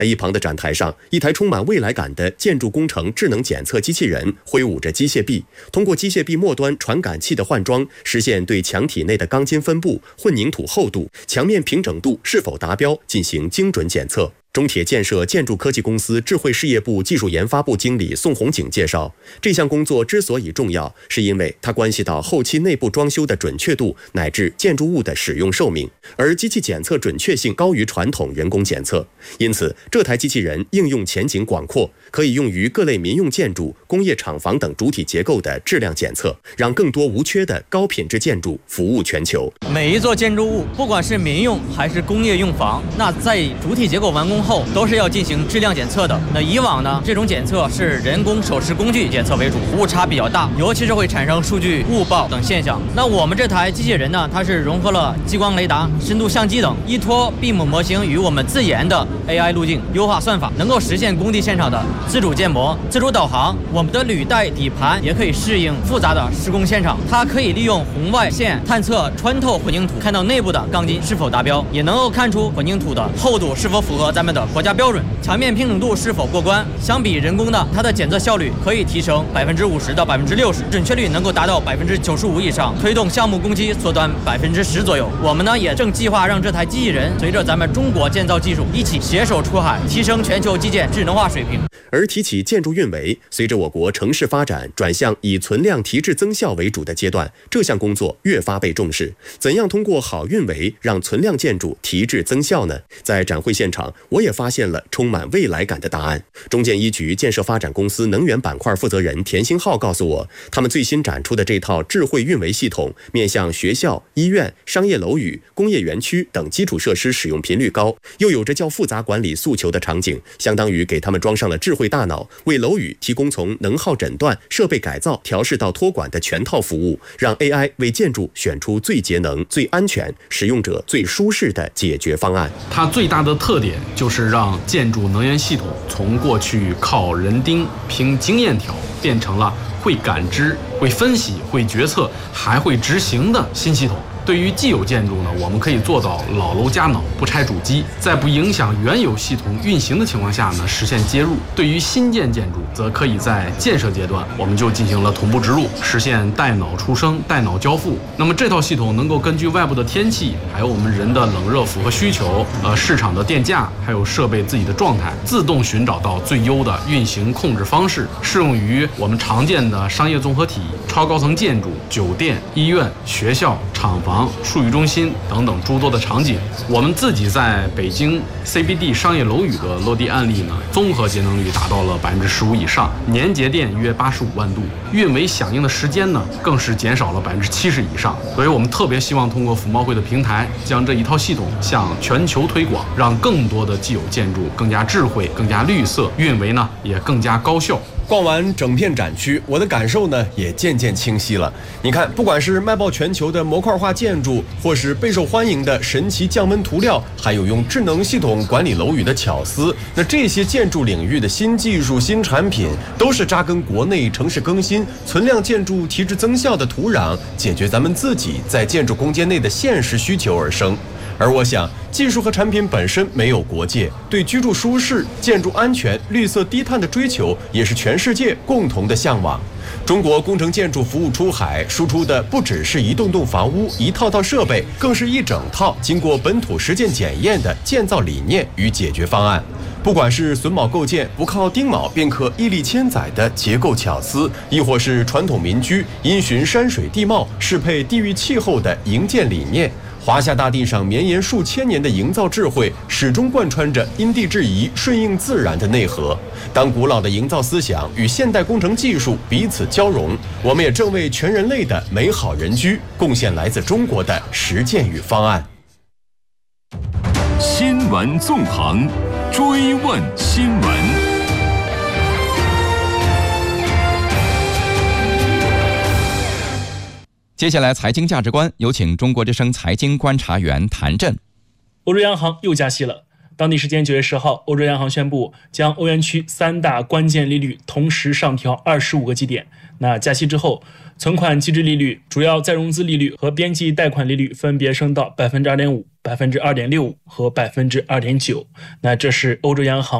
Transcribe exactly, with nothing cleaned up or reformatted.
在一旁的展台上，一台充满未来感的建筑工程智能检测机器人挥舞着机械臂，通过机械臂末端传感器的换装，实现对墙体内的钢筋分布、混凝土厚度、墙面平整度是否达标进行精准检测。中铁建设建筑科技公司智慧事业部技术研发部经理宋红景介绍，这项工作之所以重要，是因为它关系到后期内部装修的准确度乃至建筑物的使用寿命，而机器检测准确性高于传统人工检测，因此这台机器人应用前景广阔，可以用于各类民用建筑、工业厂房等主体结构的质量检测，让更多无缺的高品质建筑服务全球。 每一座建筑物，不管是民用还是工业用房，那在主体结构完工后都是要进行质量检测的。那以往呢，这种检测是人工手持工具检测为主，误差比较大，尤其是会产生数据误报等现象。那我们这台机器人呢，它是融合了激光雷达、深度相机等，依托 B I M 模型与我们自研的 A I 路径优化算法，能够实现工地现场的自主建模、自主导航。我们的履带底盘也可以适应复杂的施工现场，它可以利用红外线探测穿透混凝土，看到内部的钢筋是否达标，也能够看出混凝土的厚度是否符合咱们的国家标准，墙面平整度是否过关。相比人工的，它的检测效率可以提升百分之五十到百分之六十，准确率能够达到百分之九十五以上，推动项目工期缩短百分之十左右。我们呢也正计划让这台机器人随着咱们中国建造技术一起携手出海，提升全球基建智能化水平。 而提起建筑运维，随着我国城市发展转向以存量提质增效为主的阶段，这项工作越发被重视。怎样通过好运维让存量建筑提质增效呢？在展会现场，我也发现了充满未来感的答案。中建一局建设发展公司能源板块负责人田兴浩告诉我，他们最新展出的这套智慧运维系统，面向学校、医院、商业楼宇、工业园区等基础设施使用频率高，又有着较复杂管理诉求的场景，相当于给他们装上了智慧大脑，为楼宇提供从能耗诊断、设备改造、调试到托管的全套服务，让 A I 为建筑选出最节能、最安全、使用者最舒适的解决方案。 它最大的特点就是让建筑能源系统从过去靠人盯、凭经验条，变成了会感知、会分析、会决策，还会执行的新系统。对于既有建筑呢，我们可以做到老楼加脑，不拆主机，在不影响原有系统运行的情况下呢，实现接入。对于新建建筑，则可以在建设阶段，我们就进行了同步植入，实现带脑出生、带脑交付。那么这套系统能够根据外部的天气，还有我们人的冷热负荷需求，呃，市场的电价，还有设备自己的状态，自动寻找到最优的运行控制方式，适用于我们常见的商业综合体、超高层建筑、酒店、医院、学校、厂房、数据中心等等诸多的场景。我们自己在北京 C B D 商业楼宇的落地案例呢，综合节能率达到了百分之十五以上，年节电约八十五万度，运维响应的时间呢，更是减少了百分之七十以上。所以我们特别希望通过服贸会的平台，将这一套系统向全球推广，让更多的既有建筑更加智慧、更加绿色，运维呢也更加高效。 逛完整片展区，我的感受呢也渐渐清晰了。你看，不管是卖爆全球的模块化建筑，或是备受欢迎的神奇降温涂料，还有用智能系统管理楼宇的巧思，那这些建筑领域的新技术、新产品，都是扎根国内城市更新、存量建筑提质增效的土壤，解决咱们自己在建筑空间内的现实需求而生。而我想，技术和产品本身没有国界，对居住舒适、建筑安全、绿色低碳的追求，也是全世界共同的向往。中国工程建筑服务出海，输出的不只是一栋栋房屋、一套套设备，更是一整套经过本土实践检验的建造理念与解决方案。不管是榫卯构建不靠钉铆便可屹立千载的结构巧思，亦或是传统民居因循山水地貌适配地域气候的营建理念，华夏大地上绵延数千年的营造智慧，始终贯穿着因地制宜、顺应自然的内核。当古老的营造思想与现代工程技术彼此交融，我们也正为全人类的美好人居贡献来自中国的实践与方案。 新闻纵横，追问新闻。 接下来财经价值观，有请中国之声财经观察员谭震。 欧洲央行又加息了。当地时间九月十号，欧洲央行宣布将欧元区三大关键利率同时上调二十五个基点。那加息之后，存款基支利率、主要再融资利率和边际贷款利率分别升到百分之二点五、 百分之二点六五和百分之二点九。那这是欧洲央行